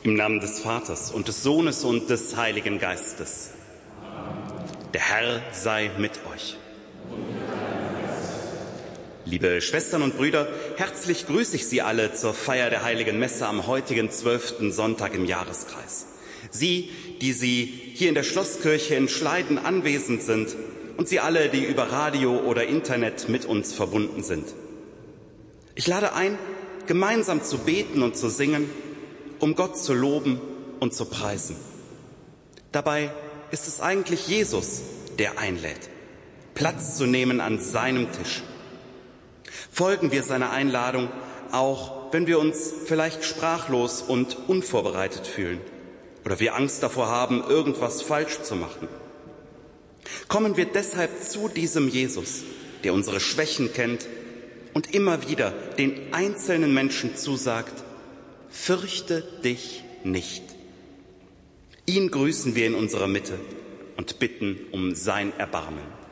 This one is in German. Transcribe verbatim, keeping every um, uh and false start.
Im Namen des Vaters und des Sohnes und des Heiligen Geistes. Der Herr sei mit euch. Liebe Schwestern und Brüder, herzlich grüße ich Sie alle zur Feier der Heiligen Messe am heutigen zwölften Sonntag im Jahreskreis. Sie, die Sie hier in der Schlosskirche in Schleiden anwesend sind und Sie alle, die über Radio oder Internet mit uns verbunden sind. Ich lade ein, gemeinsam zu beten und zu singen, um Gott zu loben und zu preisen. Dabei ist es eigentlich Jesus, der einlädt, Platz zu nehmen an seinem Tisch. Folgen wir seiner Einladung, auch wenn wir uns vielleicht sprachlos und unvorbereitet fühlen oder wir Angst davor haben, irgendwas falsch zu machen. Kommen wir deshalb zu diesem Jesus, der unsere Schwächen kennt und immer wieder den einzelnen Menschen zusagt: Fürchte dich nicht. Ihn grüßen wir in unserer Mitte und bitten um sein Erbarmen.